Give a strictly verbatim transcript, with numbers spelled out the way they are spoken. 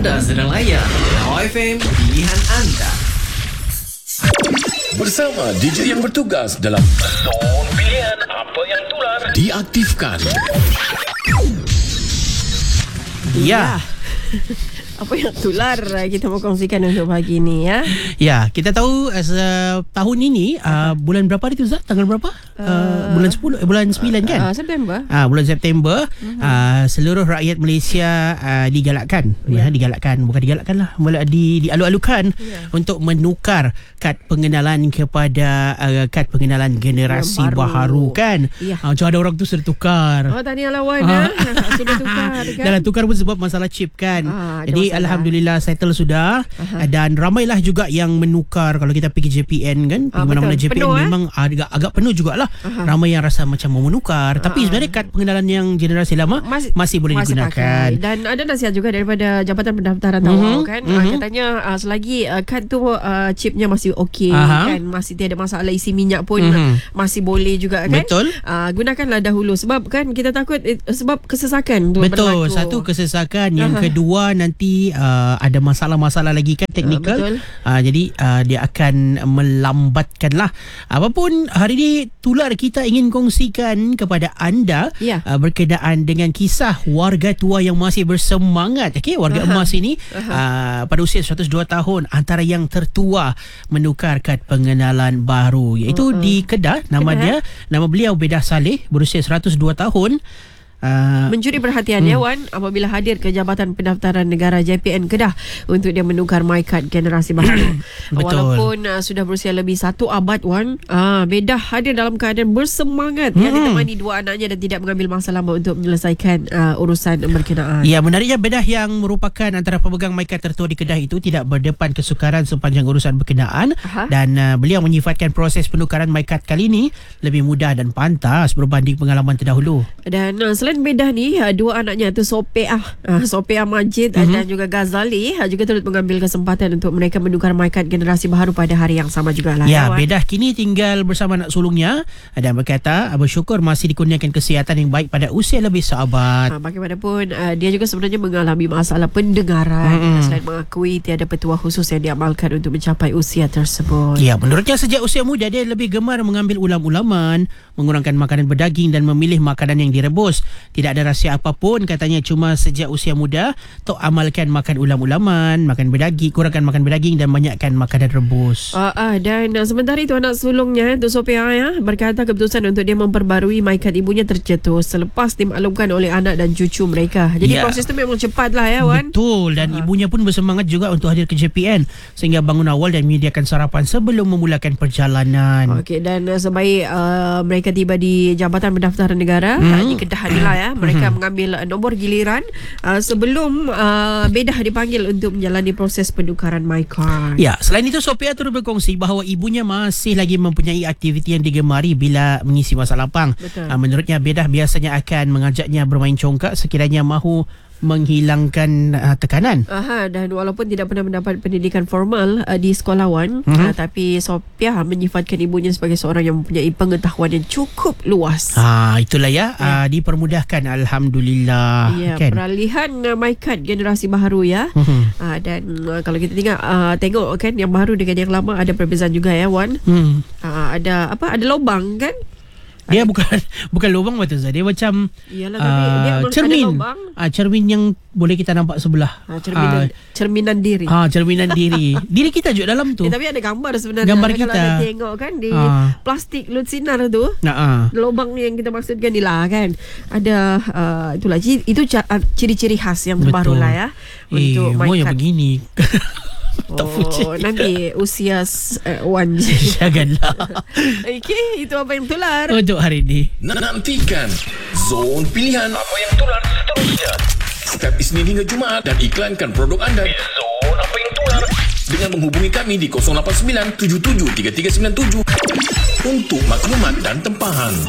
Anda sedang layan Now F M, pilihan anda. Bersama D J yang bertugas dalam Zon Pilihan Apa Yang Tular diaktifkan. Ya. Apa yang tular kita mau kongsikan untuk pagi ni ya. Ya, kita tahu uh, tahun ini uh, bulan berapa hari tu Zat? Tanggal berapa? Uh, uh, bulan sepuluh eh, bulan sembilan kan? Uh, September. Ah uh, bulan September uh-huh. uh, seluruh rakyat Malaysia uh, digalakkan yeah. ya, digalakkan bukan digalakkan lah, mula di dialu-alukan yeah. untuk menukar kad pengenalan kepada uh, kad pengenalan generasi baru, baru kan. Yeah. Uh, macam ada orang tu sudah tukar. Oh, tahniah lawan uh. sudah tukar kan. Dalam tukar pun sebab masalah chip kan. Uh, Jadi masalah. Alhamdulillah settle sudah uh-huh. dan ramailah juga yang menukar. Kalau kita pergi J P N kan, pergi uh, mana-mana J P N penuh, memang eh? agak agak penuh jugalah. Uh-huh. Ramai yang rasa macam mau menukar, uh-huh. tapi sebenarnya kad pengenalan yang generasi lama masih, masih boleh masih digunakan. Pakai. Dan ada nasihat juga daripada Jabatan Pendaftaran uh-huh. Tawau kan. Uh-huh. Uh, katanya uh, selagi uh, kad tu uh, chipnya masih okey uh-huh. kan, masih tiada masalah isi minyak pun uh-huh. masih boleh juga kan. Betul. Uh, gunakanlah dahulu sebab kan kita takut eh, sebab kesesakan tu betul berlaku. Satu kesesakan, yang uh-huh. kedua nanti uh, ada masalah-masalah lagi kan teknikal. Uh, uh, jadi uh, dia akan melambatkanlah. Apapun hari ini tular kita ingin kongsikan kepada anda yeah. uh, berkenaan dengan kisah warga tua yang masih bersemangat. Okey, warga uh-huh. emas ini uh-huh. uh, pada usia seratus dua tahun antara yang tertua menukar kad pengenalan baru, iaitu uh-huh. di Kedah. Nama Kedah. dia nama beliau Bedah Saleh, berusia seratus dua tahun. Uh, mencuri perhatian hmm. Wan apabila hadir ke Jabatan Pendaftaran Negara J P N Kedah untuk dia menukar MyKad generasi baru. Walaupun uh, sudah berusia lebih satu abad Wan, uh, Bedah hadir dalam keadaan bersemangat hmm. yang ditemani dua anaknya dan tidak mengambil masa lama untuk menyelesaikan uh, urusan berkenaan. Ya, menariknya Bedah yang merupakan antara pemegang MyKad tertua di Kedah itu tidak berdepan kesukaran sepanjang urusan berkenaan. Aha. Dan uh, beliau menyifatkan proses penukaran MyKad kali ini lebih mudah dan pantas berbanding pengalaman terdahulu. Dan uh, selain Bedah ni, dua anaknya tu Sopeah, Sopeah Majid uh-huh. dan juga Ghazali juga turut mengambil kesempatan untuk mereka menukar MyKad generasi baru pada hari yang sama juga lah. Ya, Bedah kini tinggal bersama anak sulungnya dan berkata bersyukur masih dikurniakan kesihatan yang baik pada usia lebih seabad. Ha, bagaimanapun dia juga sebenarnya mengalami masalah pendengaran. Uh-huh. Selain mengakui tiada petua khusus yang diamalkan untuk mencapai usia tersebut. Ya, menurutnya sejak usia muda dia lebih gemar mengambil ulam-ulaman, mengurangkan makanan berdaging dan memilih makanan yang direbus. Tidak ada rahsia apapun, katanya, cuma sejak usia muda Tok amalkan makan ulam-ulaman, makan berdaging, kurangkan makan berdaging dan banyakkan makanan rebus. Uh, uh, dan uh, sementara itu anak sulungnya Tok Sophia ya, berkata keputusan untuk dia memperbarui MyKad ibunya tercetus selepas dimaklumkan oleh anak dan cucu mereka. Jadi ya, proses itu memang cepat lah ya Wan. Betul, dan uh-huh. ibunya pun bersemangat juga untuk hadir ke J P N sehingga bangun awal dan menyediakan sarapan sebelum memulakan perjalanan. Okey, dan uh, sebaik uh, mereka tiba di Jabatan Pendaftaran Negara hmm. uh, di Kedah ni lah ya, mereka hmm. mengambil nombor giliran uh, sebelum uh, Bedah dipanggil untuk menjalani proses penukaran MyKad. Ya, selain itu Sophia turut berkongsi bahawa ibunya masih lagi mempunyai aktiviti yang digemari bila mengisi masa lapang. Uh, menurutnya Bedah biasanya akan mengajaknya bermain congkak sekiranya mahu menghilangkan uh, tekanan. Aha, dan walaupun tidak pernah mendapat pendidikan formal uh, di sekolah Wan, mm-hmm. uh, tapi Sophia menyifatkan ibunya sebagai seorang yang mempunyai pengetahuan yang cukup luas. Ah, itulah ya, ya. Uh, dipermudahkan alhamdulillah. Ya, kan? Peralihan uh, MyKad generasi baru ya. Mm-hmm. Uh, dan uh, kalau kita tengok uh, tengok kan yang baru dengan yang lama ada perbezaan juga ya Wan. Mm. Uh, ada apa? Ada lubang kan? Dia bukan bukan lubang betul Zah. Dia macam Yalah, uh, dia cermin. Ah, cermin yang boleh kita nampak sebelah. Ah, cerminan, uh, cerminan diri. Ah, cerminan diri. Diri kita juga dalam tu. Eh, tapi ada gambar sebenarnya. Gambar kita. Kalau ada tengok kan di ah. plastik lut sinar tu. Nah, ah. lubang yang kita maksudkan ni lah kan. Ada uh, itulah itu ciri-ciri khas yang terbaru lah ya. Eh, untuk mau yang begini. Oh, nanti usia uh, Wan. Janganlah. Okey, itu apa yang tular untuk hari ini. Nantikan Zon Pilihan Apa Yang Tular seterusnya setiap Isnin hingga Jumaat dan iklankan produk anda di Zon Apa Yang Tular dengan menghubungi kami di kosong lapan sembilan tujuh tujuh tiga tiga sembilan tujuh untuk maklumat dan tempahan.